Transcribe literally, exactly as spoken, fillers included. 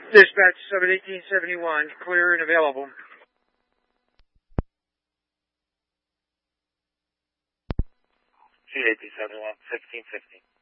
Dispatch seven eighteen seventy-one, clear and available. G eighteen seventy-one, sixteen fifty.